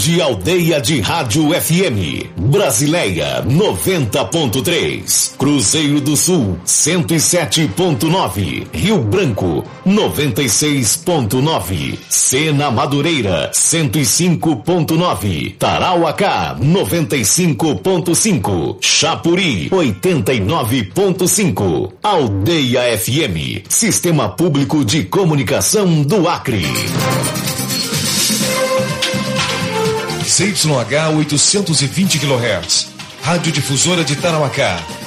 De Aldeia de Rádio FM, Brasileia 90.3, Cruzeiro do Sul 107.9, Rio Branco 96.9, Sena Madureira 105.9, Tarauacá 95.5, Chapuri 89.5, Aldeia FM, Sistema Público de Comunicação do Acre. CYH 820 kHz, Rádio Difusora de Tarauacá,